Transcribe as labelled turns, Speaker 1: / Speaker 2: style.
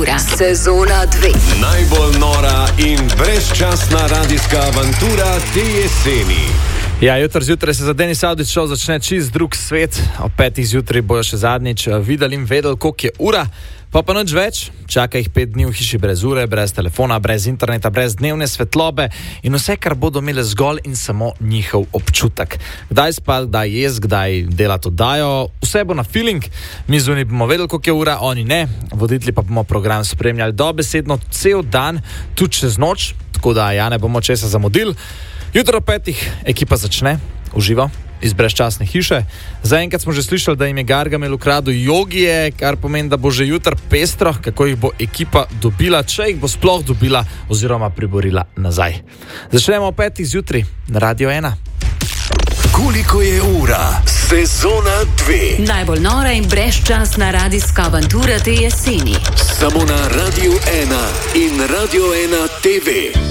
Speaker 1: avantura. Sezona 2.
Speaker 2: Najbolj nora in brezčasna radijska avantura te jeseni.
Speaker 3: Ja, jutri zjutraj se za Denis Audić šov začne čist drug svet. Ob 5. zjutraj bojo še zadnjič videli in vedeli, koliko je ura. Pa nič več, čaka jih 5 dni v hiši brez ure, brez telefona, brez interneta, brez dnevne svetlobe in vse, kar bodo imeli zgolj in samo njihov občutek. Kdaj spal, kdaj jaz, kdaj delati oddajo, vse bo na feeling. Mi zunaj bomo vedeli, koliko je ura, oni ne. Voditelji pa bomo program spremljali dobesedno cel dan, tudi čez noč, tako da ja, ne bomo česa zamudili. Jutro ob 5. ekipa začne, uživo, iz brezčasne hiše. Zaenkrat smo že slišali, da jim je Gargamel ukradel jogije, kar pomeni, da bo že jutr pestro, kako jih bo ekipa dobila, če jih bo sploh dobila oziroma priborila nazaj. Začnemo ob 5. zjutraj na Radio 1.
Speaker 2: Koliko je ura? Sezona 2.
Speaker 1: Najbolj nora in brezčasna radijska avantura te jeseni.
Speaker 2: Samo na Radio 1 in Radio 1 TV.